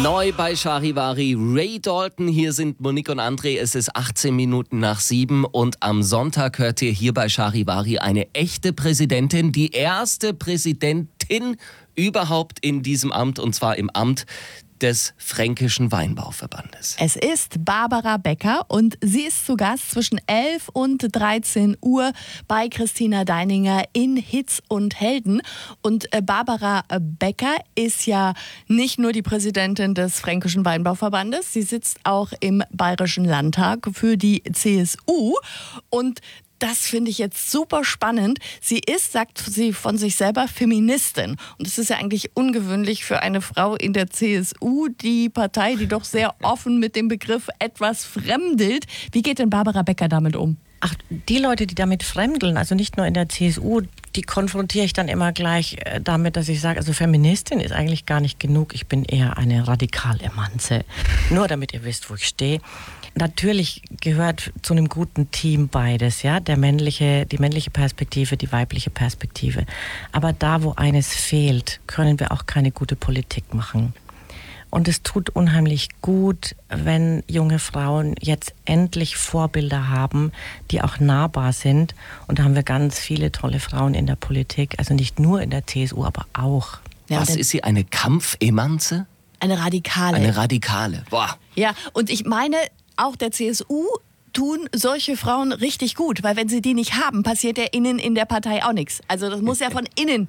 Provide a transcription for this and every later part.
Neu bei Charivari Ray Dalton. Hier sind Monique und André. Es ist 18 Minuten nach 7 und am Sonntag hört ihr hier bei Charivari eine echte Präsidentin, die erste Präsidentin überhaupt in diesem Amt, und zwar im Amt des Fränkischen Weinbauverbandes. Es ist Barbara Becker und sie ist zu Gast zwischen 11 und 13 Uhr bei Christina Deininger in Hitz und Helden. Und Barbara Becker ist ja nicht nur die Präsidentin des Fränkischen Weinbauverbandes, sie sitzt auch im Bayerischen Landtag für die CSU und das finde ich jetzt super spannend. Sie ist, sagt sie von sich selber, Feministin. Und das ist ja eigentlich ungewöhnlich für eine Frau in der CSU, die Partei, die doch sehr offen mit dem Begriff etwas fremdelt. Wie geht denn Barbara Becker damit um? Ach, die Leute, die damit fremdeln, also nicht nur in der CSU, die konfrontiere ich dann immer gleich damit, dass ich sage, also Feministin ist eigentlich gar nicht genug. Ich bin eher eine Radikalemanze. Nur damit ihr wisst, wo ich stehe. Natürlich gehört zu einem guten Team beides, ja, die männliche Perspektive, die weibliche Perspektive. Aber da, wo eines fehlt, können wir auch keine gute Politik machen. Und es tut unheimlich gut, wenn junge Frauen jetzt endlich Vorbilder haben, die auch nahbar sind. Und da haben wir ganz viele tolle Frauen in der Politik, also nicht nur in der CSU, aber auch. Ja, was ist sie, eine Kampfemanze? Eine Radikale. Eine Radikale, boah. Ja, und ich meine, auch der CSU tun solche Frauen richtig gut, weil wenn sie die nicht haben, passiert ja innen in der Partei auch nichts. Also das muss ja von innen,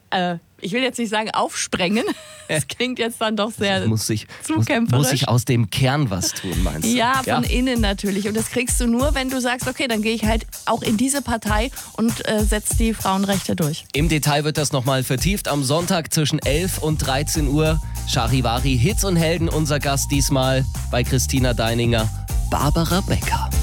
ich will jetzt nicht sagen aufsprengen, das klingt jetzt dann doch sehr zu kämpferisch. Muss ich aus dem Kern was tun, meinst du? Ja, von innen natürlich. Und das kriegst du nur, wenn du sagst, okay, dann gehe ich halt auch in diese Partei und setze die Frauenrechte durch. Im Detail wird das nochmal vertieft am Sonntag zwischen 11 und 13 Uhr. Charivari Hitz und Helden, unser Gast diesmal bei Christina Deininger, Barbara Becker.